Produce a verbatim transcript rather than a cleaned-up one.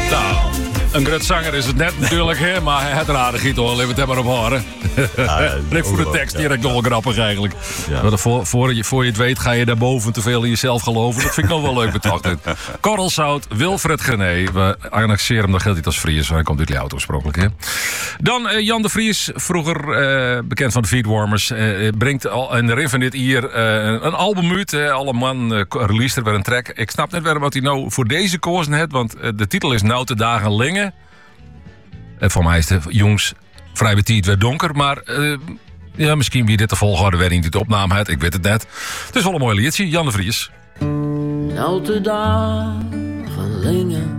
Nou, een groot zanger is het net natuurlijk, hè, maar hij had rare giet hoor. Leef het maar op horen. Ja, Net voor de tekst, direct ja. Wel grappig eigenlijk. Ja. Maar voor, voor, je, voor je het weet ga je daarboven te veel in jezelf geloven. Dat vind ik nog wel leuk betocht. Korrelzout, Wilfred Gené. We annexeren hem, dan geldt hij als Fries. Want hij komt uit Leeuwarden oorspronkelijk. Hè. Dan uh, Jan de Vries, vroeger uh, bekend van de Feedwarmers. Uh, brengt al in de rin van dit hier uh, een album uit. Uh, alle man uh, released er weer een track. Ik snap net weer wat hij nou voor deze kozen heeft. Want uh, de titel is Nou te dagen Lingen. Uh, voor mij is de jongens vrij betiet weer donker. Maar uh, ja, misschien wie dit de volgorde weer niet de opname had. Ik weet het net. Het is wel een mooi liedje. Jan de Vries. Nou te dagen Lingen.